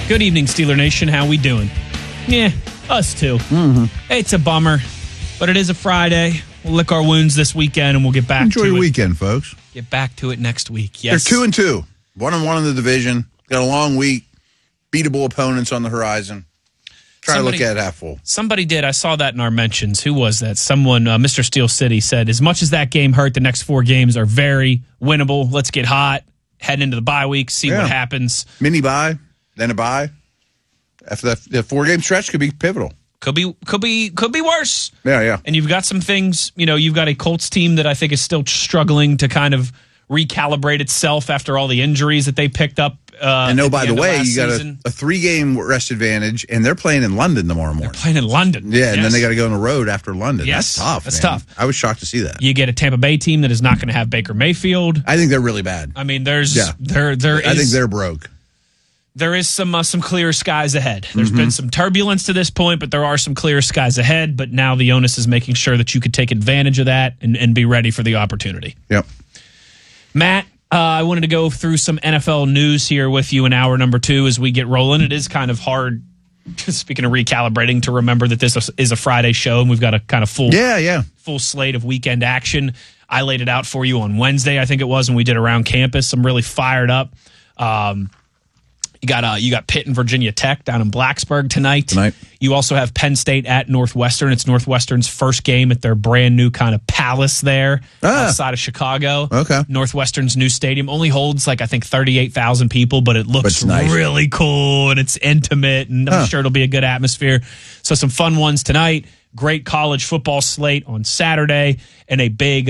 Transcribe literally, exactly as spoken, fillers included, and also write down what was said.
Good evening, Steeler Nation. How we doing? Yeah, us too. Mm-hmm. It's a bummer, but it is a Friday. We'll lick our wounds this weekend, and we'll get back Enjoy to it. your weekend, folks. Get back to it next week. Yes. They're two and two. One and one in the division. Got a long week. Beatable opponents on the horizon. Try Somebody- to look at it half full. Somebody did. I saw that in our mentions. Who was that? Someone, uh, Mister Steel City, said, as much as that game hurt, the next four games are very winnable. Let's get hot, head into the bye week, see Yeah. what happens. Mini bye, then a bye. After that, the four-game stretch could be pivotal. Could be, could be, could be worse. Yeah, yeah. And you've got some things, you know, you've got a Colts team that I think is still struggling to kind of recalibrate itself after all the injuries that they picked up. Uh, And no, at by the, end of way, last you got a, season. a three-game rest advantage, and they're playing in London tomorrow morning. Playing in London. Yeah, and Yes. then they got to go on the road after London. Yes, That's tough. that's man. tough. I was shocked to see that. You get a Tampa Bay team that is not going to have Baker Mayfield. I think they're really bad. I mean, there's Yeah. there there is I think they're broke. there is some uh, some clear skies ahead. There's Mm-hmm. been some turbulence to this point, but there are some clear skies ahead. But now the onus is making sure that you could take advantage of that and, and be ready for the opportunity. Yep. Matt, uh, I wanted to go through some N F L news here with you in hour number two as we get rolling. It is kind of hard, speaking of recalibrating, to remember that this is a Friday show and we've got a kind of full Yeah, yeah. full slate of weekend action. I laid it out for you on Wednesday, I think it was, when we did Around Campus. I'm really fired up. Um, you got uh, you got Pitt and Virginia Tech down in Blacksburg tonight. Tonight. You also have Penn State at Northwestern. It's Northwestern's first game at their brand new kind of palace there Ah. outside of Chicago. Okay. Northwestern's new stadium only holds like I think thirty-eight thousand people, but it But looks it's nice. really cool and it's intimate, and I'm Huh. sure it'll be a good atmosphere. So some fun ones tonight. Great college football slate on Saturday, and a big